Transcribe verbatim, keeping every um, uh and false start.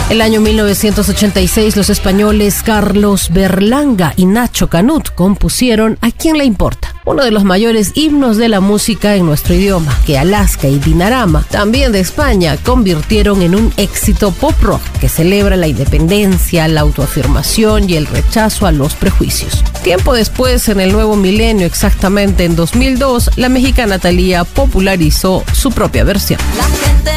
El año mil novecientos ochenta y seis, los españoles Carlos Berlanga y Nacho Canut compusieron ¿A quién le importa?, uno de los mayores himnos de la música en nuestro idioma, que Alaska y Dinarama, también de España, convirtieron en un éxito pop rock que celebra la independencia, la autoafirmación y el rechazo a los prejuicios. Tiempo después, en el nuevo milenio, exactamente en dos mil dos, la mexicana Thalía popularizó su propia versión. La gente